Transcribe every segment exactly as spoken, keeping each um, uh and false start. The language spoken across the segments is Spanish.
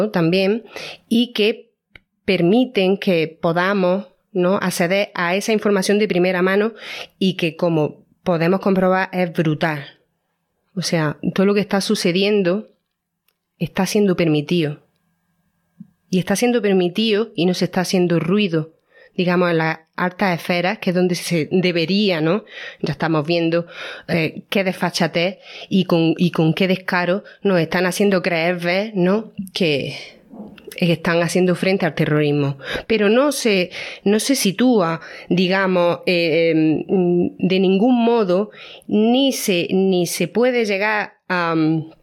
también, y que permiten que podamos, ¿no?, acceder a esa información de primera mano y que, como podemos comprobar, es brutal. O sea, todo lo que está sucediendo está siendo permitido. Y está siendo permitido y no se está haciendo ruido, digamos, en las altas esferas, que es donde se debería, ¿no? Ya estamos viendo eh, qué desfachatez y con, y con qué descaro nos están haciendo creer, ver, ¿no?, que están haciendo frente al terrorismo. Pero no se, no se sitúa, digamos, eh, de ningún modo, ni se, ni se puede llegar a...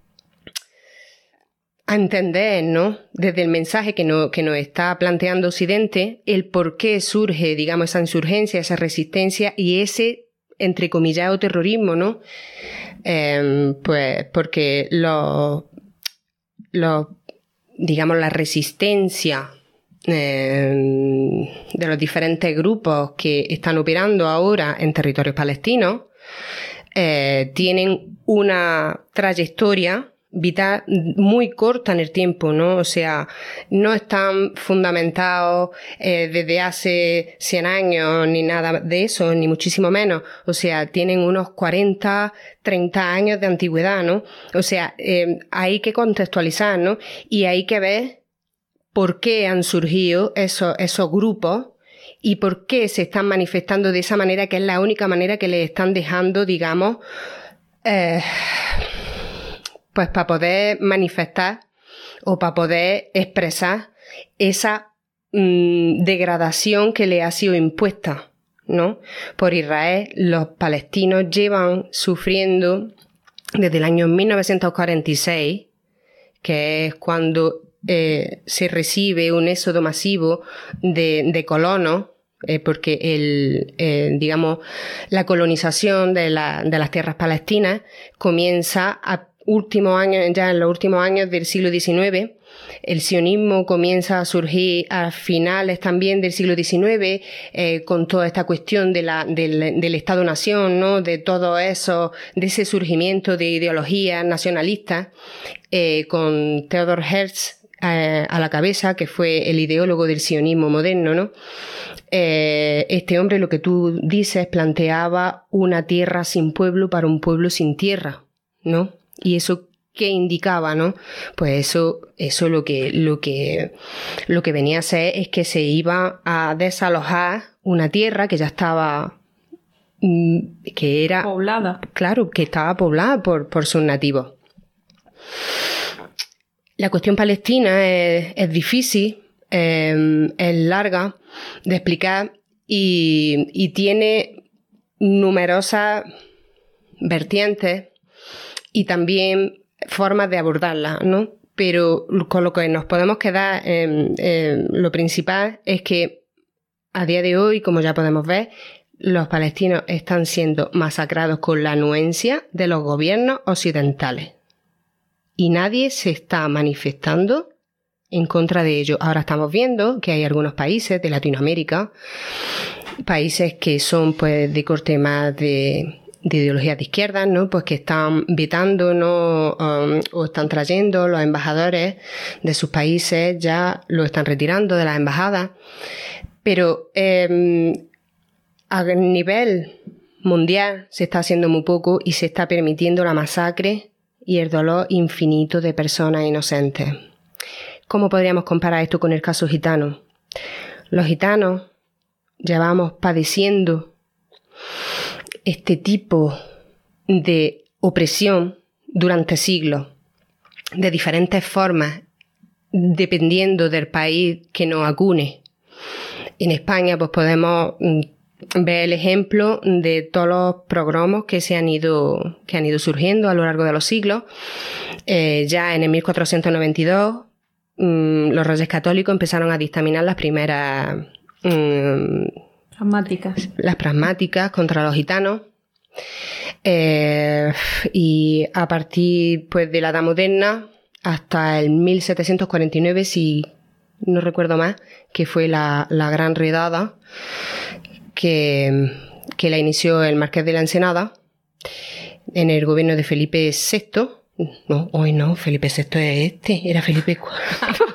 a entender, ¿no?, desde el mensaje que, no, que nos está planteando Occidente, el por qué surge, digamos, esa insurgencia, esa resistencia y ese, entrecomillado, terrorismo, ¿no? Eh, pues porque los, los, digamos, la resistencia eh, de los diferentes grupos que están operando ahora en territorios palestinos eh, tienen una trayectoria vital muy corta en el tiempo, ¿no? O sea, no están fundamentados eh, desde hace cien años ni nada de eso, ni muchísimo menos. O sea, tienen unos cuarenta, treinta años de antigüedad, ¿no? O sea, eh, hay que contextualizar, ¿no? Y hay que ver por qué han surgido esos, esos grupos y por qué se están manifestando de esa manera, que es la única manera que les están dejando, digamos, eh, pues para poder manifestar o para poder expresar esa mmm, degradación que le ha sido impuesta, ¿no?, por Israel. Los palestinos llevan sufriendo desde el año mil novecientos cuarenta y seis, que es cuando eh, se recibe un éxodo masivo de, de colonos, eh, porque el, eh, digamos, la colonización de, la, de las tierras palestinas comienza a últimos años, ya en los últimos años del siglo diecinueve. El sionismo comienza a surgir a finales también del siglo diecinueve, eh, con toda esta cuestión de la, del, del Estado-nación, ¿no?, de todo eso, de ese surgimiento de ideologías nacionalistas, eh, con Theodor Herzl eh, a la cabeza, que fue el ideólogo del sionismo moderno, ¿no? Eh, este hombre, lo que tú dices, planteaba una tierra sin pueblo para un pueblo sin tierra, ¿no? Y eso, ¿qué indicaba, no? Pues eso, eso lo que, lo que, lo que venía a ser es que se iba a desalojar una tierra que ya estaba, que era poblada. Claro, que estaba poblada por, por sus nativos. La cuestión palestina es, es difícil, eh, es larga de explicar y, y tiene numerosas vertientes y también formas de abordarla, ¿no? Pero con lo que nos podemos quedar, eh, eh, lo principal es que a día de hoy, como ya podemos ver, los palestinos están siendo masacrados con la anuencia de los gobiernos occidentales. Y nadie se está manifestando en contra de ello. Ahora estamos viendo que hay algunos países de Latinoamérica, países que son pues de corte más de... de ideologías de izquierda, ¿no? Pues que están vetando, ¿no? Um, o están trayendo los embajadores de sus países, ya lo están retirando de las embajadas. Pero eh, a nivel mundial se está haciendo muy poco y se está permitiendo la masacre y el dolor infinito de personas inocentes. ¿Cómo podríamos comparar esto con el caso gitano? Los gitanos llevamos padeciendo este tipo de opresión durante siglos, de diferentes formas, dependiendo del país que nos acune. En España, pues podemos ver el ejemplo de todos los progromos que se han ido, que han ido surgiendo a lo largo de los siglos. Eh, ya en el mil cuatrocientos noventa y dos, mmm, los reyes católicos empezaron a dictaminar las primeras mmm, pragmáticas. Las pragmáticas contra los gitanos. Eh, y a partir pues de la Edad Moderna hasta el mil setecientos cuarenta y nueve, si no recuerdo más, que fue la, la gran redada que, que la inició el Marqués de la Ensenada en el gobierno de Felipe sexto. No, hoy no, Felipe sexto es este, era Felipe cuarto.